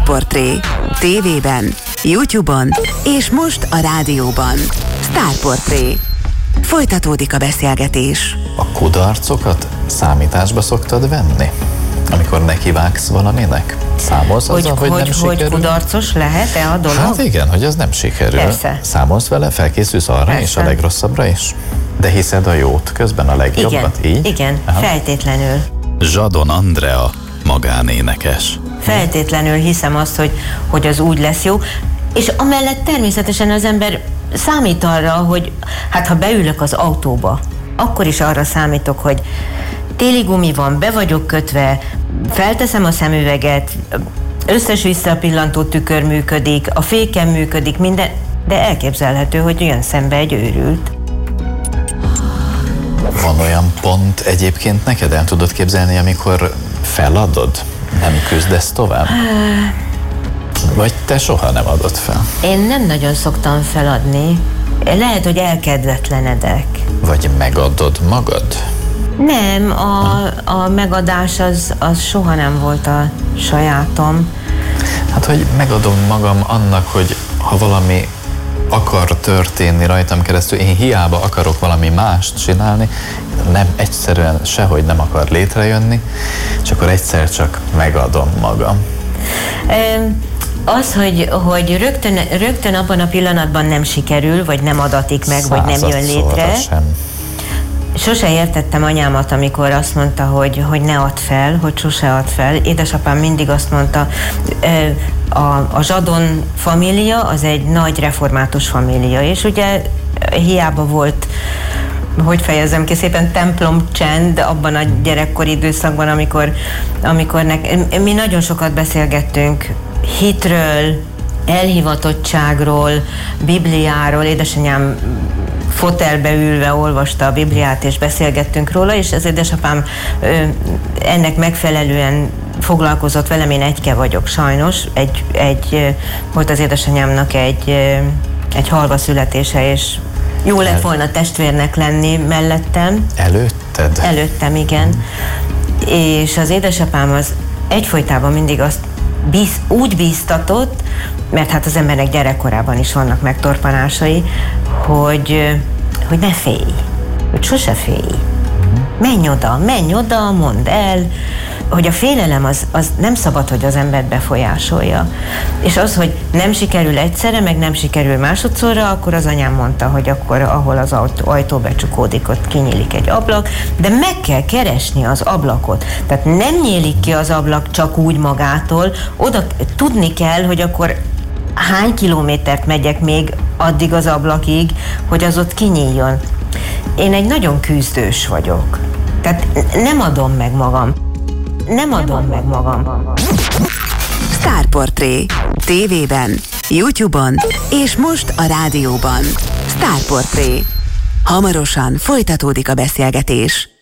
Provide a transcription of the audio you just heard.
Sztárportré. TV-ben, YouTube-on és most a rádióban. Sztárportré. Folytatódik a beszélgetés. A kudarcokat számításba szoktad venni? Amikor nekivágsz valaminek? Számolsz azzal, hogy nem sikerül? Hogy kudarcos lehet-e a dolog? Hát igen, hogy az nem sikerül. Persze. Számolsz vele, felkészülsz arra Persze. és a legrosszabbra is? De hiszed a jót közben, a legjobbat? Igen, így? igen, Aha. feltétlenül. Zsadon Andrea, magánénekes. Feltétlenül hiszem azt, hogy az úgy lesz jó. És amellett természetesen az ember számít arra, hogy hát ha beülök az autóba, akkor is arra számítok, hogy téli gumi van, be vagyok kötve, felteszem a szemüveget, összes-vissza pillantó tükör működik, a féken működik, minden, de elképzelhető, hogy jön szembe egy őrült. Van olyan pont egyébként neked, el tudod képzelni, amikor feladod? Nem küzdesz tovább? Vagy te soha nem adod fel? Én nem nagyon szoktam feladni. Lehet, hogy elkedvetlenedek. Vagy megadod magad? Nem, a megadás az soha nem volt a sajátom. Hát, hogy megadom magam annak, hogy ha valami akar történni rajtam keresztül, én hiába akarok valami mást csinálni, nem egyszerűen sehogy nem akar létrejönni, és akkor egyszer csak megadom magam. Az, hogy rögtön abban a pillanatban nem sikerül, vagy nem adatik meg, vagy nem jön létre. Sem. Sose értettem anyámat, amikor azt mondta, hogy ne add fel, hogy sose add fel. Édesapám mindig azt mondta, a Zsadon família az egy nagy református família, és ugye hiába volt, hogy fejezem ki szépen, templomcsend abban a gyerekkori időszakban, amikor mi nagyon sokat beszélgettünk hitről, elhivatottságról, Bibliáról. Édesanyám fotelbe ülve olvasta a Bibliát, és beszélgettünk róla, és az édesapám ennek megfelelően foglalkozott velem, én egyke vagyok sajnos. Volt az édesanyámnak egy halva születése, és jó lett volna testvérnek lenni mellettem. Előtted? Előttem, igen. És az édesapám az egyfolytában mindig azt úgy bíztatott, mert hát az embernek gyerekkorában is vannak megtorpanásai, hogy ne félj, hogy sose félj. Menj oda, mondd el, hogy a félelem az nem szabad, hogy az embert befolyásolja. És az, hogy nem sikerül egyszerre, meg nem sikerül másodszorra, akkor az anyám mondta, hogy akkor, ahol az ajtó becsukódik, ott kinyílik egy ablak, de meg kell keresni az ablakot. Tehát nem nyílik ki az ablak csak úgy magától, oda tudni kell, hogy akkor hány kilométert megyek még addig az ablakig, hogy az ott kinyíljon. Én egy nagyon küzdős vagyok. Tehát nem adom meg magam. Nem adom meg magam. Sztárportré. TV-ben, YouTube-on és most a rádióban. Sztárportré. Hamarosan folytatódik a beszélgetés.